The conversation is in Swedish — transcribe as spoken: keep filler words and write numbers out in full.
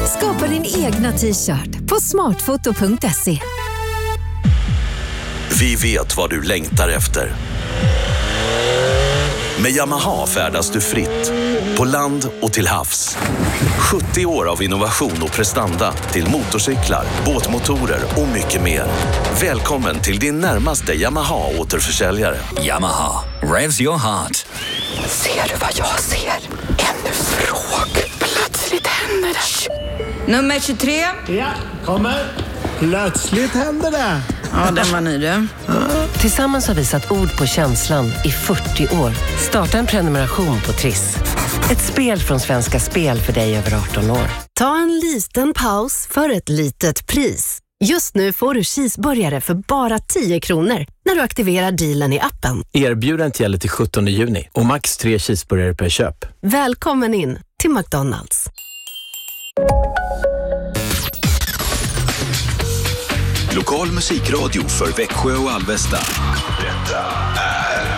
Skapa din egna t-shirt på smartfoto punkt se. Vi vet vad du längtar efter. Med Yamaha färdas du fritt, på land och till havs. sjuttio år av innovation och prestanda till motorcyklar, båtmotorer och mycket mer. Välkommen till din närmaste Yamaha-återförsäljare. Yamaha, revs your heart. Ser du vad jag ser? En fråg. Plötsligt händer det. Nummer tjugotre. Ja, kommer. Plötsligt händer det. Ja, den var ny du. Tillsammans har vi satt ord på känslan i fyrtio år. Starta en prenumeration på Triss. Ett spel från Svenska Spel för dig över arton år. Ta en liten paus för ett litet pris. Just nu får du cheeseburgare för bara tio kronor när du aktiverar dealen i appen. Erbjudandet gäller till sjuttonde juni och max tre cheeseburgare per köp. Välkommen in till McDonald's. Lokal musikradio för Växjö och Alvesta. Detta är